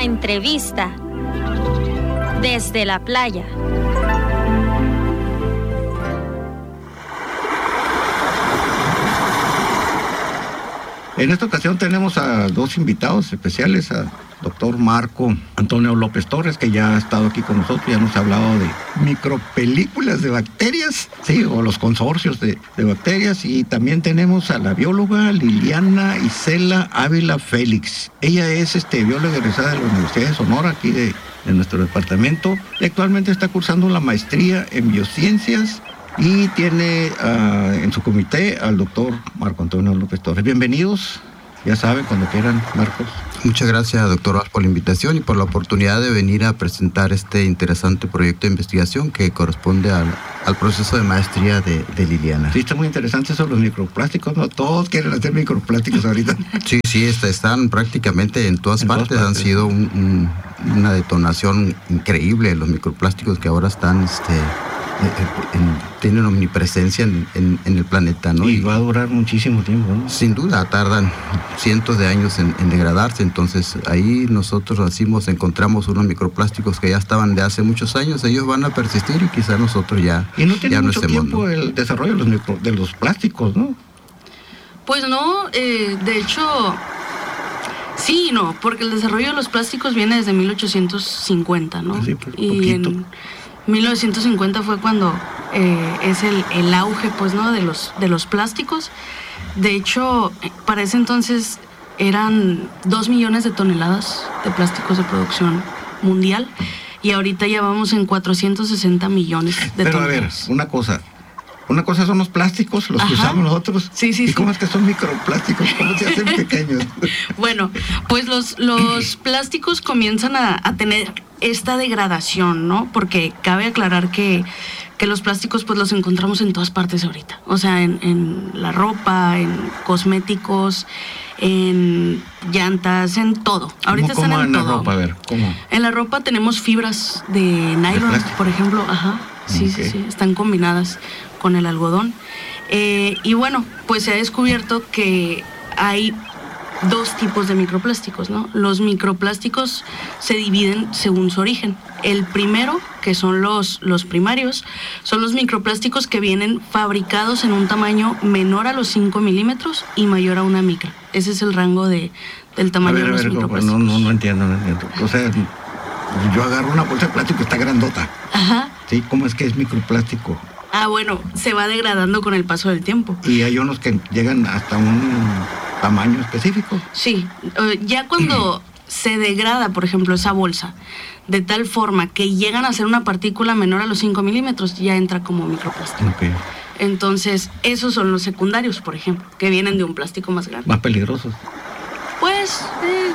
La entrevista desde la playa. En esta ocasión tenemos a dos invitados especiales, a doctor Marco Antonio López Torres, que ya ha estado aquí con nosotros, ya nos ha hablado de micropelículas de bacterias, sí, o los consorcios de bacterias, y también tenemos a la bióloga Liliana Isela Ávila Félix. Ella es bióloga egresada de la Universidad de Sonora, aquí de nuestro departamento, y actualmente está cursando la maestría en biociencias, y tiene en su comité al doctor Marco Antonio López Torres. Bienvenidos, ya saben, cuando quieran, Marcos. Muchas gracias, doctor Vaz, por la invitación y por la oportunidad de venir a presentar este interesante proyecto de investigación que corresponde al proceso de maestría de Liliana. Sí, está muy interesante sobre los microplásticos, ¿no? Todos quieren hacer microplásticos ahorita. Sí, están prácticamente en todas partes. Han sido una detonación increíble los microplásticos que ahora están tienen omnipresencia en el planeta, ¿no? Y va a durar muchísimo tiempo, ¿no? Sin duda, tardan cientos de años en degradarse. Entonces ahí nosotros encontramos unos microplásticos que ya estaban de hace muchos años. Ellos van a persistir y quizás nosotros ya y no tiene mucho estemos, tiempo, ¿no? El desarrollo de los plásticos, ¿no? Pues no, de hecho, sí, no, porque el desarrollo de los plásticos viene desde 1850, ¿no? Sí, pues, y poquito. en 1950 fue cuando es el auge, pues, ¿no? de los plásticos. De hecho, para ese entonces eran 2 millones de toneladas de plásticos de producción mundial, y ahorita ya vamos en 460 millones de Pero toneladas. a ver, una cosa son los plásticos, los que usamos nosotros. Sí. ¿Y cómo es que son microplásticos? ¿Cómo se hacen pequeños? Bueno, pues los plásticos comienzan a tener esta degradación, ¿no? Porque cabe aclarar que los plásticos pues los encontramos en todas partes ahorita. O sea, en la ropa, en cosméticos, en llantas, en todo. Ahorita están en todo. ¿Cómo en la ropa? A ver, ¿cómo? En la ropa tenemos fibras de nylon, por ejemplo. Ajá. Sí, Okay. sí. Están combinadas con el algodón. Y bueno, pues se ha descubierto que hay 2 tipos de microplásticos, ¿no? Los microplásticos se dividen según su origen. El primero, que son los primarios, son los microplásticos que vienen fabricados en un tamaño menor a los 5 milímetros y mayor a 1 micra. Ese es el rango del tamaño de los microplásticos. No entiendo. O sea, yo agarro una bolsa de plástico que está grandota. Ajá. ¿Sí? ¿Cómo es que es microplástico? Bueno, se va degradando con el paso del tiempo. Y hay unos que llegan hasta un tamaño específico. Sí, ya cuando se degrada, por ejemplo, esa bolsa, de tal forma que llegan a ser una partícula menor a los 5 milímetros, ya entra como microplástico. Okay. Entonces, esos son los secundarios, por ejemplo, que vienen de un plástico más grande. Más peligrosos. Pues,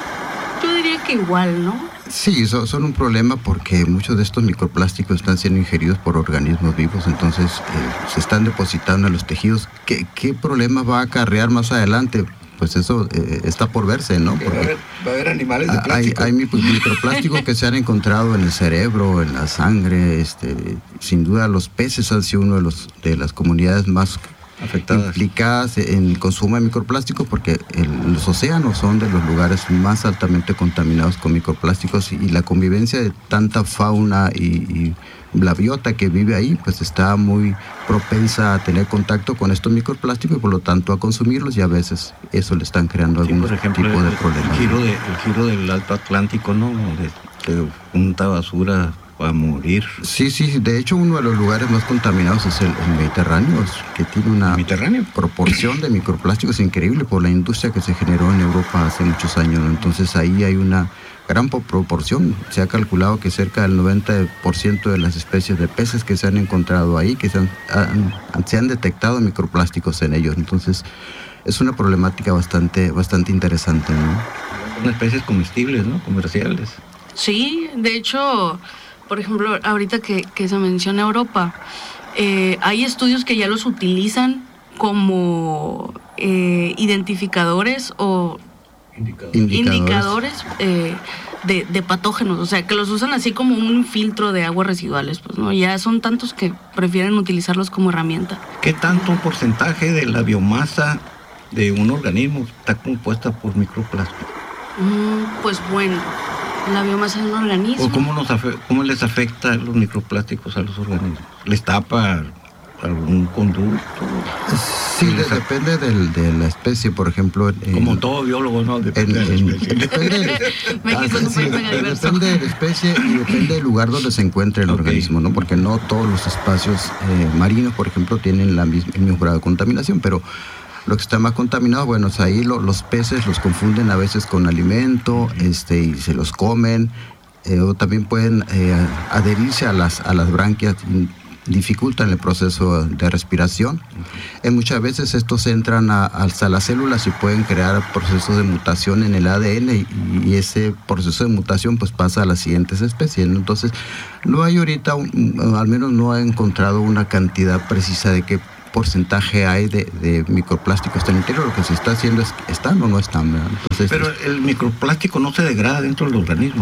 yo diría que igual, ¿no? Sí, son un problema porque muchos de estos microplásticos están siendo ingeridos por organismos vivos, entonces se están depositando en los tejidos. ¿Qué problema va a acarrear más adelante? Pues eso está por verse, ¿no? Porque va a haber animales de plástico. Hay microplásticos que se han encontrado en el cerebro, en la sangre. Sin duda los peces han sido una de las comunidades más afectadas, implicadas en el consumo de microplásticos, porque los océanos son de los lugares más altamente contaminados con microplásticos, y la convivencia de tanta fauna y la biota que vive ahí pues está muy propensa a tener contacto con estos microplásticos y por lo tanto a consumirlos, y a veces eso le están creando algún tipo de problema. El giro del Alto Atlántico, ¿no? De junta basura a morir. Sí, de hecho uno de los lugares más contaminados es el Mediterráneo, que tiene una proporción de microplásticos increíble por la industria que se generó en Europa hace muchos años, ¿no? Entonces ahí hay una gran proporción. Se ha calculado que cerca del 90% de las especies de peces que se han encontrado ahí, que se han detectado microplásticos en ellos. Entonces es una problemática bastante interesante, ¿no? Son especies comestibles, ¿no? Comerciales. Sí, de hecho, por ejemplo, ahorita que se menciona Europa, hay estudios que ya los utilizan como identificadores o indicadores de patógenos, o sea, que los usan así como un filtro de aguas residuales, pues, ¿no? Ya son tantos que prefieren utilizarlos como herramienta. ¿Qué tanto porcentaje de la biomasa de un organismo está compuesta por microplásticos? Pues bueno, la biomasa de un organismo. ¿O cómo les afecta los microplásticos a los organismos? ¿Les tapa algún conducto? Sí, depende de la especie, por ejemplo. Como todo biólogo, ¿no? Depende de la especie. Depende de la especie y depende del lugar donde se encuentre el organismo, ¿no? Porque no todos los espacios marinos, por ejemplo, tienen el mismo grado de contaminación, pero lo que está más contaminado, bueno, es ahí los peces los confunden a veces con alimento, y se los comen, o también pueden adherirse a las branquias, dificultan el proceso de respiración. Muchas veces estos entran hasta las células y pueden crear procesos de mutación en el ADN y ese proceso de mutación pues pasa a las siguientes especies, ¿no? Entonces, no hay ahorita, al menos no he encontrado una cantidad precisa de qué porcentaje hay de microplásticos en el interior. Lo que se está haciendo es, ¿están o no están? ¿Verdad? Entonces, pero el microplástico no se degrada dentro del organismo.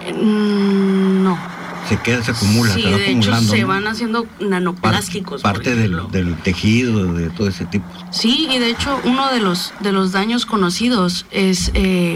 No. Se acumula, sí, se va de acumulando. Hecho, se van haciendo nanoplásticos. Parte del tejido, de todo ese tipo. Sí, y de hecho, uno de los daños conocidos es,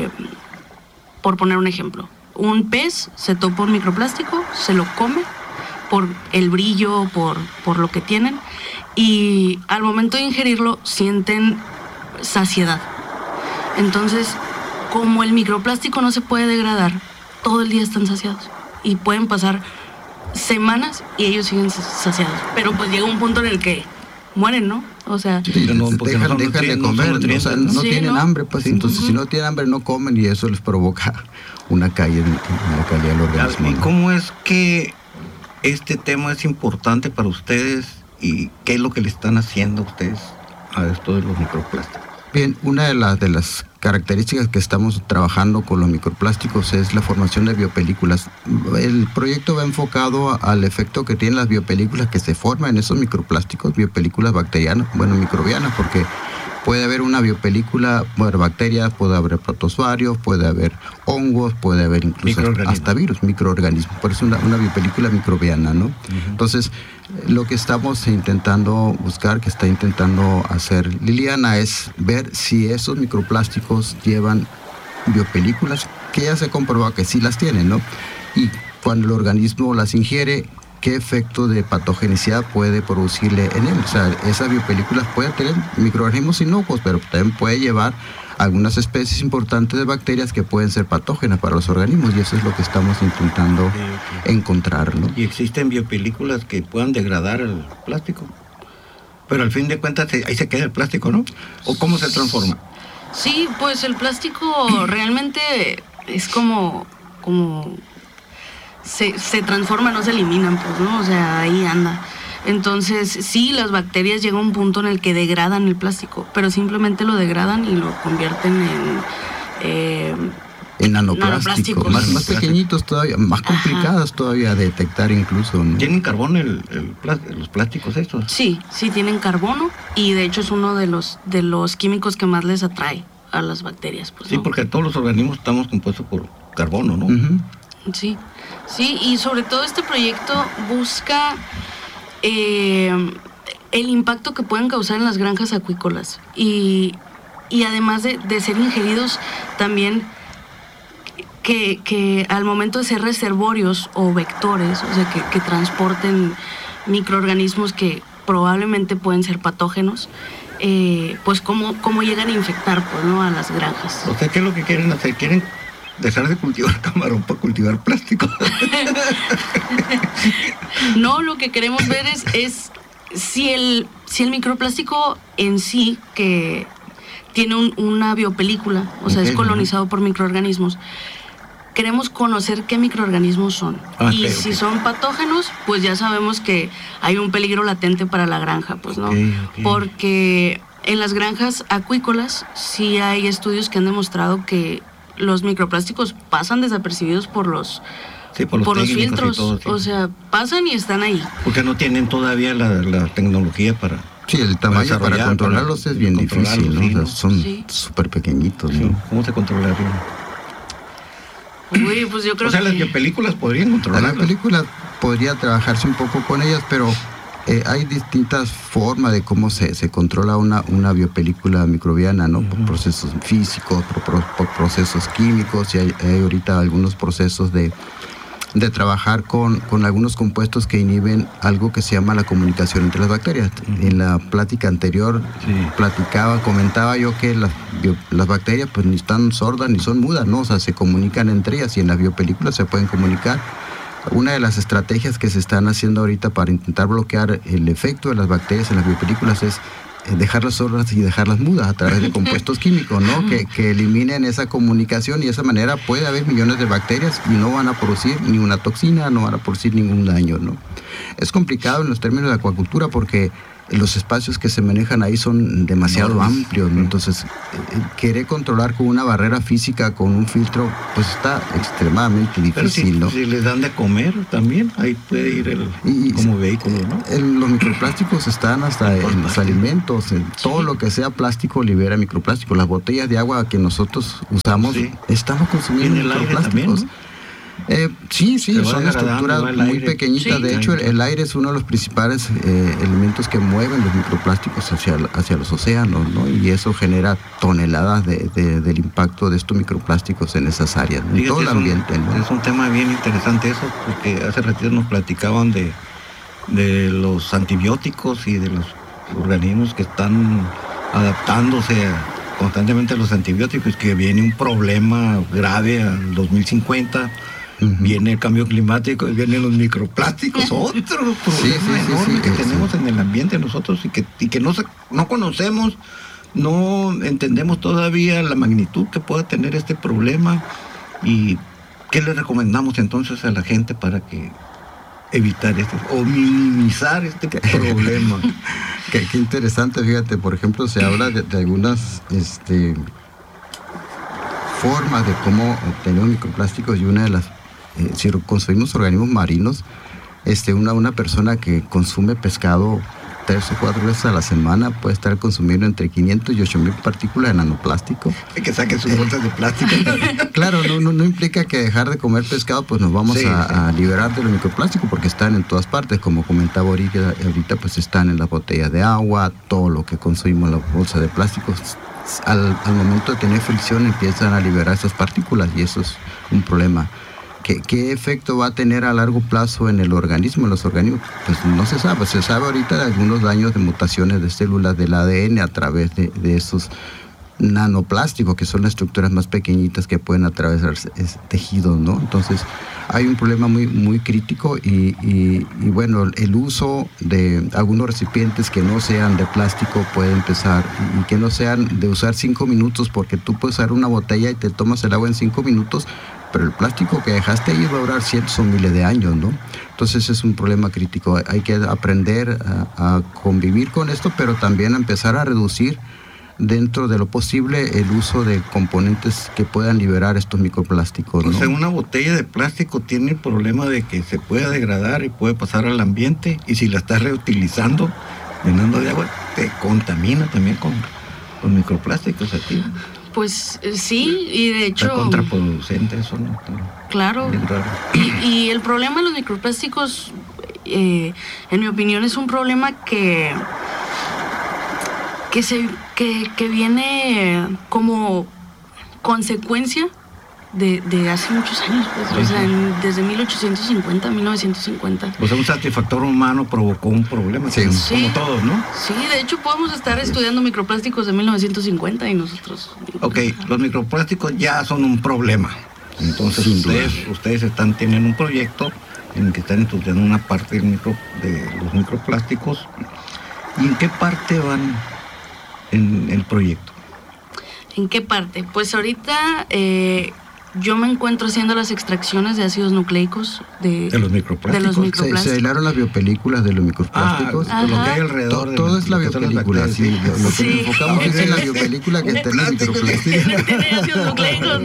por poner un ejemplo, un pez se topa un microplástico, se lo come por el brillo, por lo que tienen, y al momento de ingerirlo sienten saciedad. Entonces, como el microplástico no se puede degradar, todo el día están saciados. Y pueden pasar semanas y ellos siguen saciados. Pero pues llega un punto en el que mueren, ¿no? O sea, sí, dejan de comer, no tienen hambre, pues. Sí, entonces, si no tienen hambre, no comen y eso les provoca una caída en la calidad del organismo. ¿Y cómo es que este tema es importante para ustedes y qué es lo que le están haciendo ustedes a esto de los microplásticos? Bien, una de las características que estamos trabajando con los microplásticos es la formación de biopelículas. El proyecto va enfocado al efecto que tienen las biopelículas que se forman en esos microplásticos, biopelículas bacterianas, microbianas, porque puede haber una biopelícula, bacterias, puede haber protozoarios, puede haber hongos, puede haber incluso hasta virus, microorganismos. Por eso una biopelícula microbiana, ¿no? Uh-huh. Entonces, lo que estamos intentando buscar, que está intentando hacer Liliana, es ver si esos microplásticos llevan biopelículas, que ya se comprobó que sí las tienen, ¿no? Y cuando el organismo las ingiere, ¿qué efecto de patogenicidad puede producirle en él? O sea, esas biopelículas pueden tener microorganismos inocuos, pero también puede llevar algunas especies importantes de bacterias que pueden ser patógenas para los organismos, y eso es lo que estamos intentando encontrar, ¿no? ¿Y existen biopelículas que puedan degradar el plástico? Pero al fin de cuentas ahí se queda el plástico, ¿no? ¿O cómo se transforma? Sí, pues el plástico realmente es como se transforma, no se eliminan, pues, ¿no? O sea, ahí anda. Entonces, sí, las bacterias llegan a un punto en el que degradan el plástico, pero simplemente lo degradan y lo convierten en nanoplásticos. Más pequeñitos todavía, más complicadas todavía de detectar incluso, ¿no? ¿Tienen carbono los plásticos estos? Sí, tienen carbono, y de hecho es uno de los químicos que más les atrae a las bacterias. Pues, sí, ¿no? Porque todos los organismos estamos compuestos por carbono, ¿no? Uh-huh. Sí, y sobre todo este proyecto busca el impacto que pueden causar en las granjas acuícolas y además de ser ingeridos también que al momento de ser reservorios o vectores, o sea, que transporten microorganismos que probablemente pueden ser patógenos, pues cómo llegan a infectar, pues, ¿no?, a las granjas. O sea, ¿qué es lo que quieren hacer? ¿Quieren dejar de cultivar camarón para cultivar plástico? No, lo que queremos ver es si el microplástico en sí, que tiene una biopelícula, o sea, es colonizado por microorganismos, queremos conocer qué microorganismos son. Y si son patógenos, pues ya sabemos que hay un peligro latente para la granja, pues, ¿no? Porque en las granjas acuícolas sí hay estudios que han demostrado que los microplásticos pasan desapercibidos por los filtros, todo, sí. O sea, pasan y están ahí. Porque no tienen todavía la tecnología para... Sí, el tamaño para controlarlos es bien difícil, ¿no? Sí, ¿no? O sea, son súper pequeñitos, ¿no? Sí. ¿Cómo se controlarían? Uy, pues yo creo las biopelículas podrían controlarlas. Las biopelículas podría trabajarse un poco con ellas, pero hay distintas formas de cómo se controla una biopelícula microbiana, ¿no? Por procesos físicos, por procesos químicos, y hay ahorita algunos procesos de trabajar con algunos compuestos que inhiben algo que se llama la comunicación entre las bacterias. En la plática anterior comentaba yo que las bacterias pues ni están sordas ni son mudas, ¿no? O sea, se comunican entre ellas y en las biopelículas se pueden comunicar. Una de las estrategias que se están haciendo ahorita para intentar bloquear el efecto de las bacterias en las biopelículas es dejarlas sordas y dejarlas mudas a través de compuestos químicos, ¿no? Que eliminen esa comunicación, y de esa manera puede haber millones de bacterias y no van a producir ni una toxina, no van a producir ningún daño, ¿no? Es complicado en los términos de acuacultura porque los espacios que se manejan ahí son demasiado amplios, ¿no? Entonces, querer controlar con una barrera física, con un filtro, pues está extremadamente difícil, ¿no? Si les dan de comer también, ahí puede ir como vehículo, ¿no? Los microplásticos están hasta en los alimentos, todo lo que sea plástico libera microplásticos. Las botellas de agua que nosotros usamos, estamos consumiendo microplásticos. También, ¿no? Sí, son estructuras muy pequeñitas. De hecho, el aire es uno de los principales elementos que mueven los microplásticos hacia los océanos, ¿no? Y eso genera toneladas del impacto de estos microplásticos en esas áreas, en todo el ambiente, ¿no? Es un tema bien interesante eso, porque hace ratito nos platicaban de los antibióticos y de los organismos que están adaptándose constantemente a los antibióticos, que viene un problema grave al 2050. Viene el cambio climático y vienen los microplásticos, otro problema enorme que tenemos en el ambiente nosotros y que no conocemos, no entendemos todavía la magnitud que pueda tener este problema. ¿Y qué le recomendamos entonces a la gente para que evitar o minimizar este problema? Qué interesante, fíjate, por ejemplo, se habla de algunas formas de cómo obtener microplásticos, y una de las si consumimos organismos marinos, una persona que consume pescado 3 o 4 veces a la semana puede estar consumiendo entre 500 y 8,000 partículas de nanoplástico. Que saquen sus bolsas de plástico. Claro, no implica que dejar de comer pescado pues nos vamos a liberar de los microplásticos, porque están en todas partes, como comentaba ahorita pues están en las botellas de agua, todo lo que consumimos en las bolsas de plásticos. Al momento de tener fricción empiezan a liberar esas partículas, y eso es un problema. ¿Qué efecto va a tener a largo plazo en el organismo, en los organismos? Pues no se sabe. Se sabe ahorita de algunos daños de mutaciones de células del ADN a través de esos nanoplásticos, que son las estructuras más pequeñitas que pueden atravesar tejidos, ¿no? Entonces, hay un problema muy, muy crítico y bueno, el uso de algunos recipientes que no sean de plástico puede empezar, y que no sean de usar 5 minutos, porque tú puedes usar una botella y te tomas el agua en 5 minutos, pero el plástico que dejaste ahí va a durar cientos o miles de años, ¿no? Entonces es un problema crítico. Hay que aprender a convivir con esto, pero también a empezar a reducir dentro de lo posible el uso de componentes que puedan liberar estos microplásticos, ¿no? O sea, una botella de plástico tiene el problema de que se puede degradar y puede pasar al ambiente, y si la estás reutilizando, llenando de agua, te contamina también con microplásticos aquí. Pues sí, y de hecho... Está contraproducente eso, ¿no? Claro. Y el problema de los microplásticos, en mi opinión, es un problema que viene como consecuencia de hace muchos años, pues, o sea, desde 1850, 1950. O sea, un satisfactor humano provocó un problema, como todos, ¿no? Sí, de hecho podemos estar estudiando microplásticos de 1950 y nosotros... Ok, los microplásticos ya son un problema. Entonces ustedes tienen un proyecto en el que están estudiando una parte de los microplásticos. ¿Y en qué parte van en el proyecto? ¿En qué parte? Pues ahorita yo me encuentro haciendo las extracciones de ácidos nucleicos de los microplásticos. Se aislaron las biopelículas de los microplásticos. Lo que hay alrededor. Todo es la biopelícula, sí. Lo que nos enfocamos es en la biopelícula que tiene microplásticos. ¿Tiene ácidos nucleicos?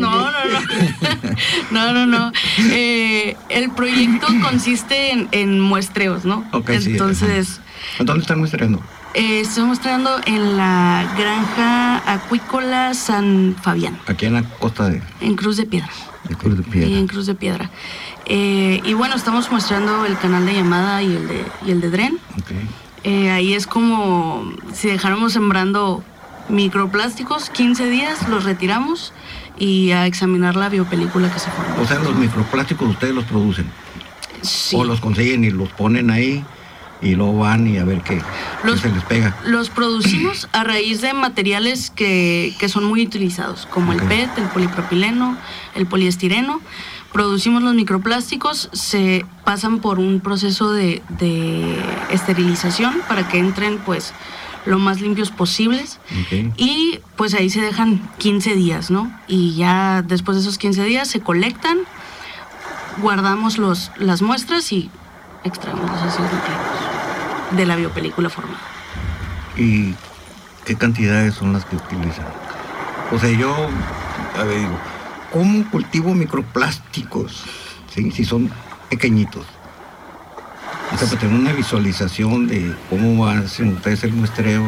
No. El proyecto consiste en muestreos, ¿no? Okay, entonces... ¿Dónde están muestreando? Estamos trabajando en la granja acuícola San Fabián. Aquí en la costa de... En Cruz de Piedra. Sí, en Cruz de Piedra. Y bueno, estamos mostrando el canal de llamada y el de dren. Okay. Ahí es como si dejáramos sembrando microplásticos, 15 días los retiramos y a examinar la biopelícula que se forma. O sea, los microplásticos ustedes los producen. Sí. O los consiguen y los ponen ahí y luego van y a ver qué se les pega. Los producimos a raíz de materiales que son muy utilizados, como el PET, el polipropileno, el poliestireno. Producimos los microplásticos, se pasan por un proceso de esterilización para que entren pues lo más limpios posibles. Okay. Y pues ahí se dejan 15 días, ¿no? Y ya después de esos 15 días se colectan, guardamos las muestras y extraemos los ácidos nucleicos de la biopelícula formada. ¿Y qué cantidades son las que utilizan? O sea, yo, a ver, digo, ¿cómo cultivo microplásticos? ¿Sí? Si son pequeñitos. O sea, para tener una visualización de cómo hacen ustedes el muestreo,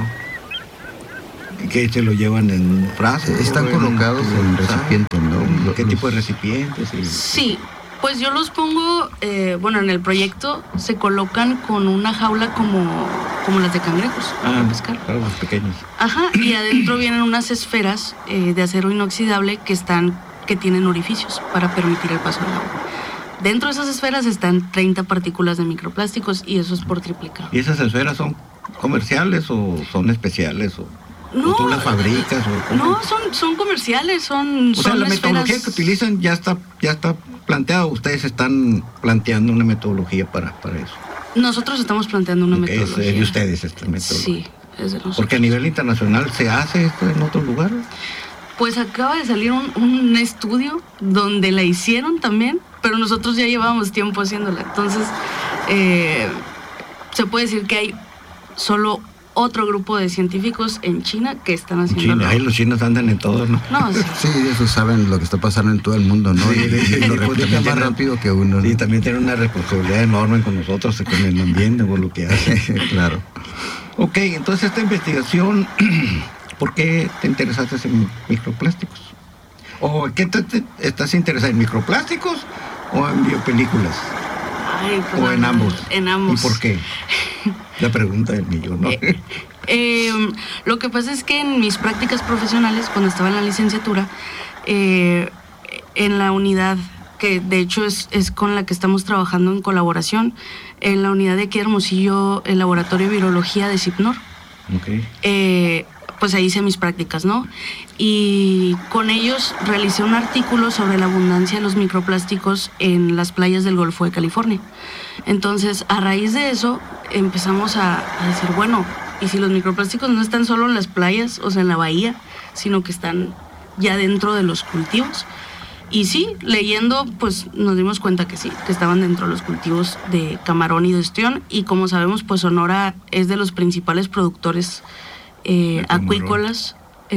que se lo llevan en un frasco. Están colocados en recipientes, ¿no? ¿Qué tipo de recipientes? Sí, pues yo los pongo, en el proyecto se colocan con una jaula como las de cangrejos para pescar. Claro, los pequeños. Ajá, y adentro vienen unas esferas de acero inoxidable que tienen orificios para permitir el paso del agua. Dentro de esas esferas están 30 partículas de microplásticos y eso es por triplicado. ¿Y esas esferas son comerciales o son especiales? No, ¿o tú las fabricas? No, son comerciales, son O sea, la metodología esferas... que utilizan ya está planteada. Ustedes están planteando una metodología para eso. Nosotros estamos planteando una metodología. Es de ustedes esta metodología. Sí, es de nosotros. Porque a nivel internacional se hace esto en otros lugares. Pues acaba de salir un estudio donde la hicieron también, pero nosotros ya llevábamos tiempo haciéndola. Entonces, se puede decir que hay solo otro grupo de científicos en China que están haciendo. Ahí los chinos andan en todo, ¿no? No, sí. Sí, eso saben lo que está pasando en todo el mundo, ¿no? Sí, y lo replican más rápido que uno, ¿no? Y también tienen una responsabilidad enorme con nosotros, con el ambiente, por lo que hacen. Claro. Ok, entonces esta investigación, ¿por qué te interesaste en microplásticos? ¿O qué estás interesado en microplásticos o en biopelículas? Ay, pues ¿O en ambos? En ambos. ¿Y por qué? La pregunta del millón, ¿no? Lo que pasa es que en mis prácticas profesionales, cuando estaba en la licenciatura, en la unidad, que de hecho es con la que estamos trabajando en colaboración, en la unidad de aquí de Hermosillo, el laboratorio de virología de CIPNOR. Okay. Pues ahí hice mis prácticas, ¿no? Y con ellos realicé un artículo sobre la abundancia de los microplásticos en las playas del Golfo de California. Entonces, a raíz de eso, empezamos a decir, bueno, ¿y si los microplásticos no están solo en las playas, o sea, en la bahía, sino que están ya dentro de los cultivos? Y sí, leyendo, pues nos dimos cuenta que sí, que estaban dentro de los cultivos de camarón y de ostión. Y como sabemos, pues Sonora es de los principales productores acuícolas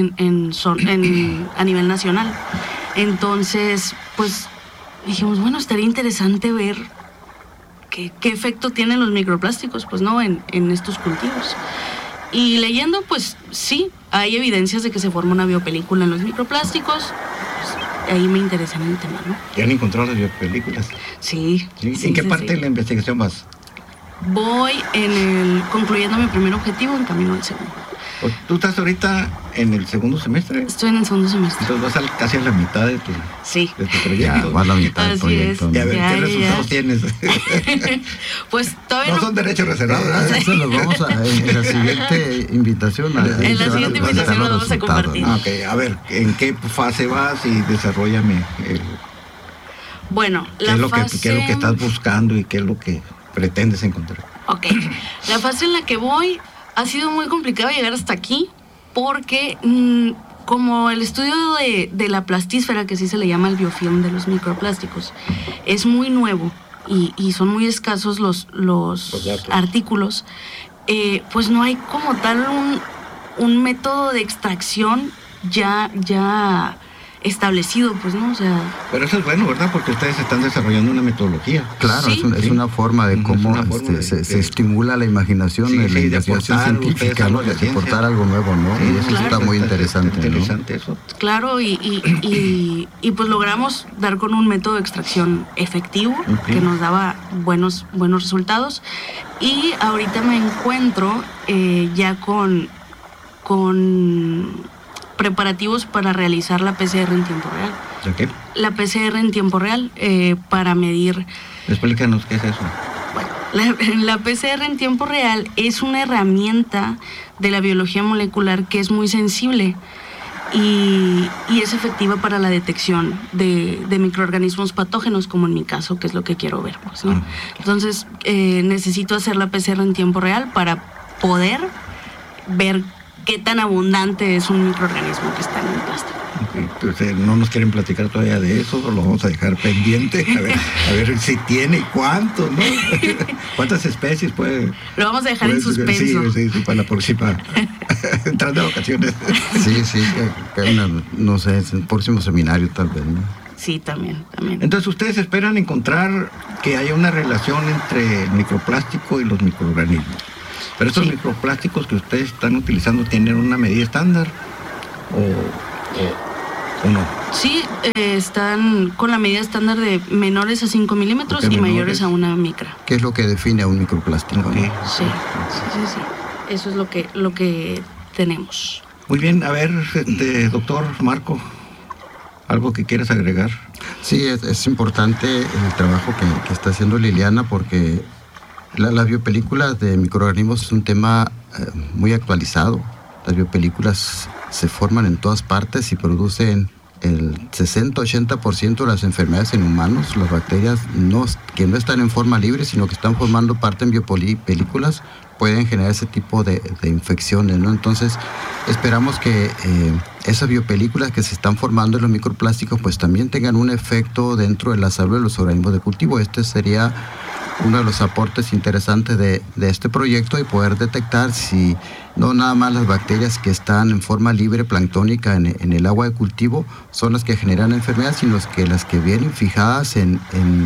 a nivel nacional. Entonces, pues dijimos, bueno, estaría interesante ver qué efecto tienen los microplásticos, pues no, en estos cultivos. Y leyendo, pues sí, hay evidencias de que se forma una biopelícula en los microplásticos. Pues, ahí me interesé en el tema, ¿no? ¿Ya han encontrado las biopelículas? Sí. ¿En qué parte de la investigación vas? Voy concluyendo mi primer objetivo, en camino al segundo. ¿Tú estás ahorita en el segundo semestre? Estoy en el segundo semestre. Entonces vas casi a la mitad de tu proyecto. Ya, vas a la mitad del proyecto. Y a ver, ¿qué resultados tienes? Pues todavía no son derechos reservados. Eso lo vamos en la siguiente invitación. En la siguiente invitación lo vamos a compartir. Ok, a ver, ¿en qué fase vas? Y desarróllame Bueno, ¿qué es lo que estás buscando y qué es lo que pretendes encontrar? Ok, la fase en la que voy ha sido muy complicado llegar hasta aquí porque como el estudio de la plastísfera, que sí se le llama el biofilm de los microplásticos, es muy nuevo y son muy escasos los artículos, pues no hay como tal un método de extracción ya establecido, pues, ¿no? O sea... Pero eso es bueno, ¿verdad? Porque ustedes están desarrollando una metodología. Claro, ¿sí? es una forma de cómo se estimula la imaginación, la investigación científica, ¿no? De aportar algo nuevo, ¿no? Sí, y eso está muy interesante, está interesante, ¿no? Eso. Claro, y pues logramos dar con un método de extracción efectivo, que nos daba buenos resultados. Y ahorita me encuentro ya con preparativos para realizar la PCR en tiempo real. ¿De qué? La PCR en tiempo real para medir... Explícanos qué es eso. Bueno, la PCR en tiempo real es una herramienta de la biología molecular que es muy sensible y es efectiva para la detección de microorganismos patógenos, como en mi caso, que es lo que quiero ver, pues, ¿no? Entonces, necesito hacer la PCR en tiempo real para poder ver qué tan abundante es un microorganismo que está en el plástico. Okay. Entonces, no nos quieren platicar todavía de eso, lo vamos a dejar pendiente, a ver si tiene y cuánto, ¿no? ¿Cuántas especies puede? Lo vamos a dejar en suspenso. Sí, para la próxima, entrando de vacaciones. Sí, no sé, es el próximo seminario tal vez, ¿no? Sí, también. Entonces, ¿ustedes esperan encontrar que haya una relación entre el microplástico y los microorganismos? Pero estos microplásticos que ustedes están utilizando, ¿tienen una medida estándar o no? Sí, están con la medida estándar de menores a 5 milímetros y mayores a 1 micra. ¿Qué es lo que define a un microplástico? Okay. Sí. Eso es lo que tenemos. Muy bien, a ver, doctor Marco, ¿algo que quieras agregar? Sí, es importante el trabajo que está haciendo Liliana, porque la biopelícula de microorganismos es un tema muy actualizado. Las biopelículas se forman en todas partes y producen el 60-80% de las enfermedades en humanos. Las bacterias que no están en forma libre, sino que están formando parte en biopelículas, pueden generar ese tipo de infecciones, ¿no? Entonces, esperamos que esas biopelículas que se están formando en los microplásticos, pues también tengan un efecto dentro de la salud de los organismos de cultivo. Este sería uno de los aportes interesantes de este proyecto, y poder detectar si no nada más las bacterias que están en forma libre planctónica en el agua de cultivo son las que generan enfermedades, sino que las que vienen fijadas en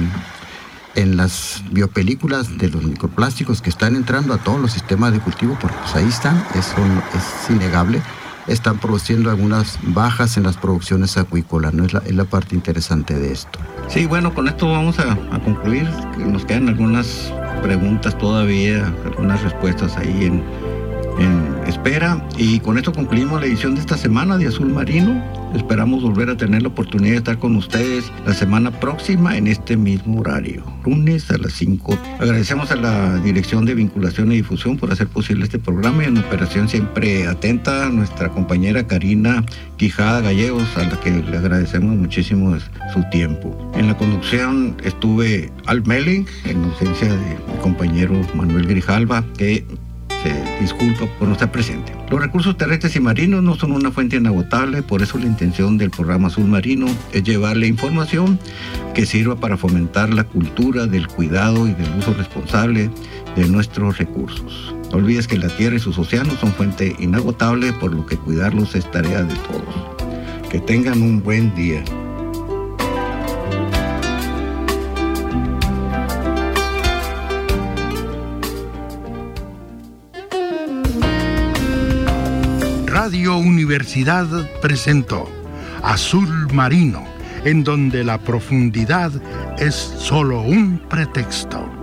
las biopelículas de los microplásticos que están entrando a todos los sistemas de cultivo, porque pues ahí están, eso es innegable. Están produciendo algunas bajas en las producciones acuícolas, ¿no? Es la parte interesante de esto. Sí, bueno, con esto vamos a concluir. Nos quedan algunas preguntas todavía, algunas respuestas ahí en espera. Y con esto concluimos la edición de esta semana de Azul Marino. Esperamos volver a tener la oportunidad de estar con ustedes la semana próxima en este mismo horario, lunes a las 5. Agradecemos a la Dirección de Vinculación y Difusión por hacer posible este programa, y en operación siempre atenta nuestra compañera Karina Quijada Gallegos, a la que le agradecemos muchísimo su tiempo. En la conducción estuve Al Melling, en ausencia de mi compañero Manuel Grijalva, que se disculpa por no estar presente. Los recursos terrestres y marinos no son una fuente inagotable, por eso la intención del programa Azul Marino es llevarle información que sirva para fomentar la cultura del cuidado y del uso responsable de nuestros recursos. No olvides que la tierra y sus océanos son fuente inagotable, por lo que cuidarlos es tarea de todos. Que tengan un buen día. Radio Universidad presentó Azul Marino, en donde la profundidad es solo un pretexto.